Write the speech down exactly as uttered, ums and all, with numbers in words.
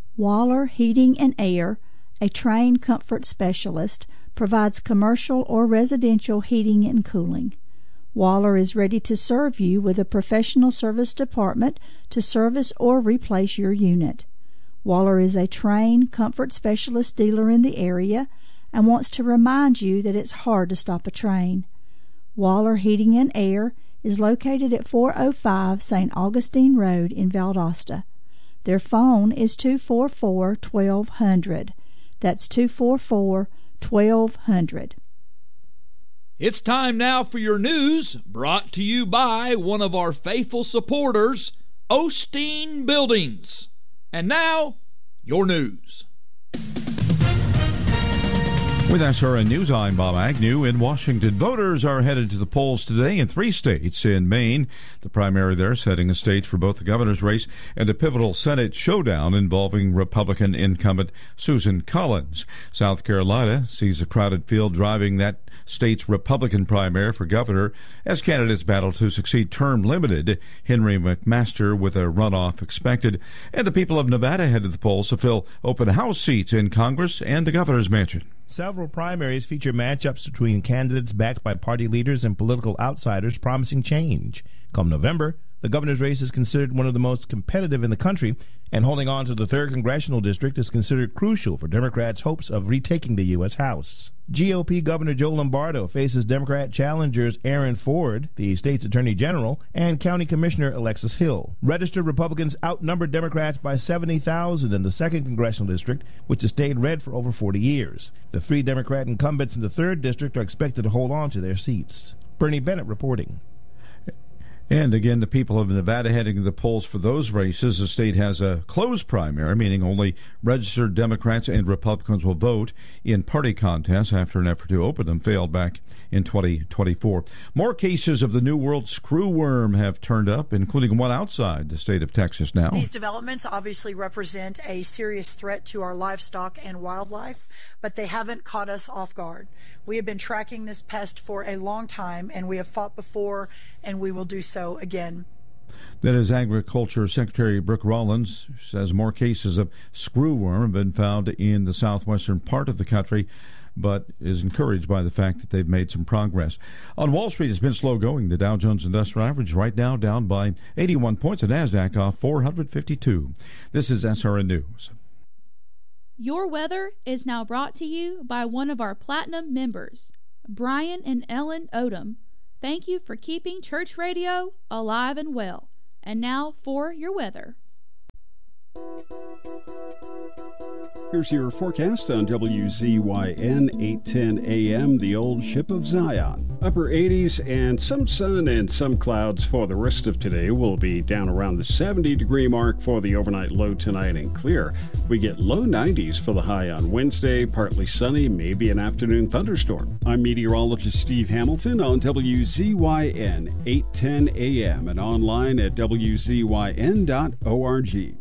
Waller Heating and Air, a trained comfort specialist, provides commercial or residential heating and cooling. Waller is ready to serve you with a professional service department to service or replace your unit. Waller is a trained comfort specialist dealer in the area and wants to remind you that it's hard to stop a train. Waller Heating and Air is located at four oh five Saint Augustine Road in Valdosta. Their phone is two four four, twelve hundred. That's two four four, twelve hundred. It's time now for your news, brought to you by one of our faithful supporters, Osteen Buildings. And now, your news. With S R N News, I'm Bob Agnew. In Washington, voters are headed to the polls today in three states. In Maine, the primary there setting the stage for both the governor's race and a pivotal Senate showdown involving Republican incumbent Susan Collins. South Carolina sees a crowded field driving that state's Republican primary for governor as candidates battle to succeed term limited Henry McMaster with a runoff expected. And the people of Nevada head to the polls to fill open House seats in Congress and the governor's mansion. Several primaries feature matchups between candidates backed by party leaders and political outsiders promising change. Come November, the governor's race is considered one of the most competitive in the country, and holding on to the third congressional district is considered crucial for Democrats' hopes of retaking the U S House. G O P Governor Joe Lombardo faces Democrat challengers Aaron Ford, the state's attorney general, and County Commissioner Alexis Hill. Registered Republicans outnumbered Democrats by seventy thousand in the second congressional district, which has stayed red for over forty years. The three Democrat incumbents in the third district are expected to hold on to their seats. Bernie Bennett reporting. And again, the people of Nevada heading to the polls for those races. The state has a closed primary, meaning only registered Democrats and Republicans will vote in party contests after an effort to open them failed back in twenty twenty-four. More cases of the New World screwworm have turned up, including one outside the state of Texas now. These developments obviously represent a serious threat to our livestock and wildlife, but they haven't caught us off guard. We have been tracking this pest for a long time, and we have fought before, and we will do so again. That is Agriculture Secretary Brooke Rollins, who says more cases of screwworm have been found in the southwestern part of the country, but is encouraged by the fact that they've made some progress. On Wall Street, it's been slow going. The Dow Jones Industrial Average right now down by eighty-one points. The NASDAQ off four hundred fifty-two. This is S R N News. Your weather is now brought to you by one of our Platinum members, Brian and Ellen Odom. Thank you for keeping church radio alive and well. And now for your weather. Here's your forecast on W Z Y N eight ten A M, the old ship of Zion. Upper eighties and some sun and some clouds for the rest of today. Will be down around the seventy degree mark for the overnight low tonight and clear. We get low nineties for the high on Wednesday, partly sunny, maybe an afternoon thunderstorm. I'm meteorologist Steve Hamilton on W Z Y N eight ten A M and online at W Z Y N dot org.